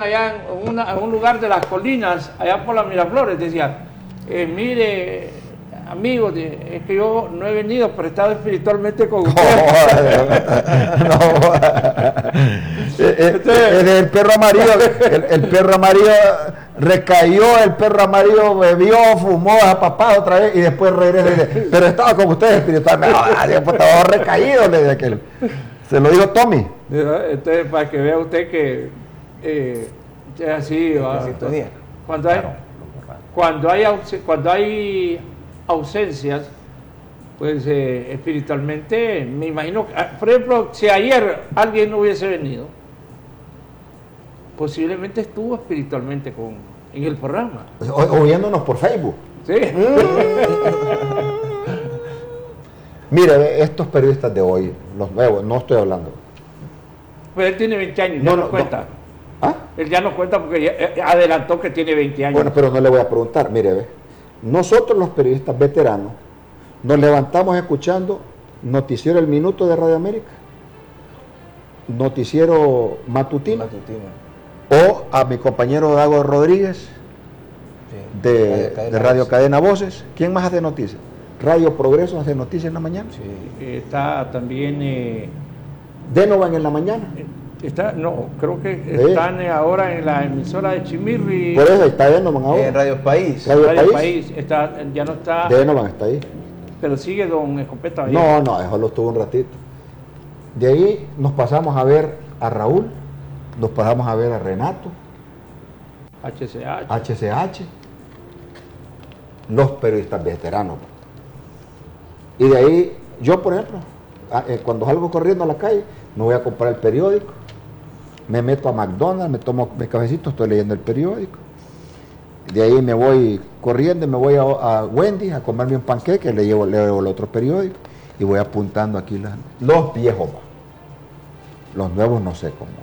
allá en un lugar de las colinas, allá por las Miraflores, decía, mire, amigos, es que yo no he venido, pero he estado espiritualmente con ustedes. El perro amarillo, el perro amarillo recayó, el perro amarillo bebió, fumó a papá otra vez y después regresa y dice, pero estaba con ustedes espiritualmente. Estaba recaído desde aquel. Se lo dijo Tommy. Entonces, para que vea usted que es así, cuando hay ausencias, pues espiritualmente, me imagino, por ejemplo, si ayer alguien no hubiese venido, posiblemente estuvo espiritualmente en el programa. O viéndonos por Facebook. Sí. Mire, estos periodistas de hoy, los nuevos, no estoy hablando. Pues él tiene 20 años, ya no cuenta. ¿Ah? Él ya no cuenta porque ya adelantó que tiene 20 años. Bueno, pero no le voy a preguntar. Mire, nosotros los periodistas veteranos nos levantamos escuchando Noticiero El Minuto de Radio América, Noticiero Matutino. O a mi compañero Dago Rodríguez, sí, de Radio Cadena Voces. ¿Quién más hace noticias? Radio Progreso hace noticias en la mañana. Sí. Está también... Denovan en la mañana. Creo que están ahora en la emisora de Chimirri. Por eso está Denovan ahora. En Radio País. Radio País ya no está. Denovan está ahí. Pero sigue don Escopeta ahí. No, eso lo estuvo un ratito. De ahí nos pasamos a ver a Raúl, nos pasamos a ver a Renato, HCH, los periodistas veteranos. Y de ahí, yo por ejemplo, cuando salgo corriendo a la calle, me voy a comprar el periódico, me meto a McDonald's, me tomo mi cafecito, estoy leyendo el periódico. De ahí me voy corriendo, me voy a Wendy a comerme un panqueque, leo el otro periódico y voy apuntando aquí los viejos. Los nuevos no sé cómo.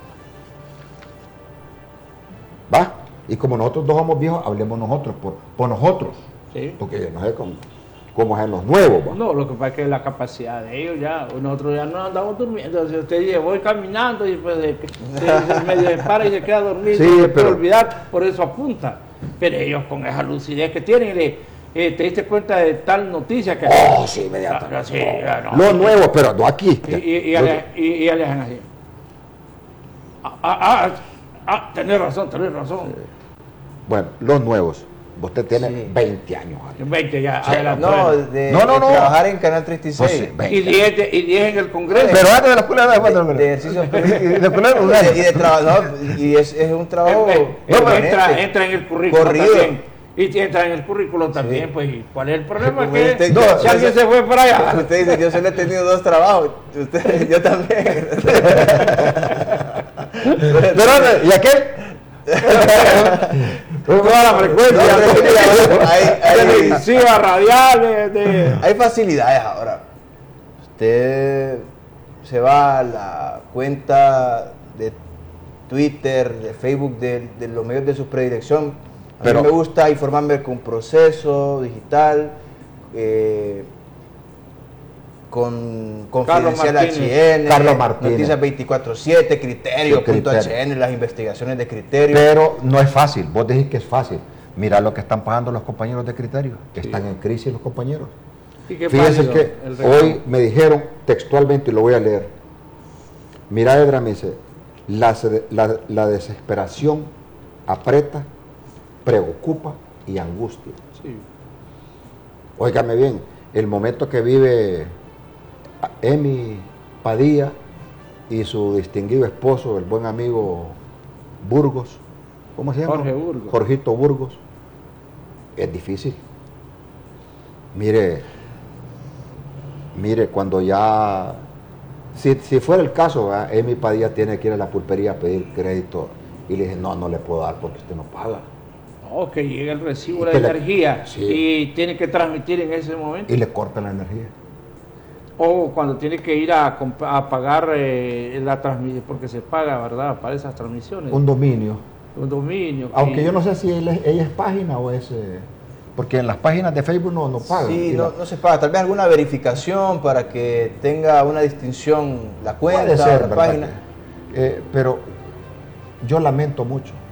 ¿Va? Y como nosotros dos somos viejos, hablemos nosotros, por nosotros. Sí. Porque yo no sé cómo es en los nuevos. ¿Va? No, lo que pasa es que la capacidad de ellos ya, nosotros ya no andamos durmiendo. Si usted dice, voy caminando y pues se medio para y se queda dormido, sí, no se puede olvidar, por eso apunta. Pero ellos con esa lucidez que tienen, te diste cuenta de tal noticia que... sí, inmediatamente. Sí, no. Los nuevos, pero no aquí. Y ya le dejan así. Tenés razón. Bueno, los nuevos. Usted tiene 20 años. 20 ya. No, trabajar en Canal 36. Pues, y 10 en el Congreso. Pero antes de la escuela de ejercicios y de trabajo. Y es un trabajo. Entra en el currículo también. Y entra en el currículo también, pues, ¿cuál es el problema? Si alguien se fue para allá. Usted dice, yo solo he tenido 2 trabajos. Yo también. Pero, ¿y aquel? Toda la frecuencia televisiva, radial, hay facilidades ahora. Usted se va a la cuenta de Twitter, de Facebook, de los medios de su predilección. A mí me gusta informarme con Proceso Digital, con Confidencial HN, Carlos Martínez, Noticias 24/7, Criterio.hn, las investigaciones de Criterio. Pero no es fácil, vos decís que es fácil. Mira lo que están pagando los compañeros de Criterio, que están en crisis los compañeros. Fíjense que hoy me dijeron textualmente, y lo voy a leer. Mira, Edra, me dice, la desesperación aprieta, preocupa y angustia. Sí. Óigame bien, el momento que vive Emi Padilla y su distinguido esposo, el buen amigo Burgos, ¿cómo se llama? Jorge Burgos. Jorgito Burgos, es difícil. Mire, cuando ya, si fuera el caso, Emi Padilla tiene que ir a la pulpería a pedir crédito, y le dije, no le puedo dar porque usted no paga. No, que llega el recibo de energía y tiene que transmitir en ese momento. Y le cortan la energía. O cuando tiene que ir a pagar la transmisión, porque se paga, ¿verdad?, para esas transmisiones. Un dominio. Aunque yo no sé si ella es página o es... porque en las páginas de Facebook no pagan. Sí, no se paga. Tal vez alguna verificación para que tenga una distinción la cuenta, puede ser, la página. pero yo lamento mucho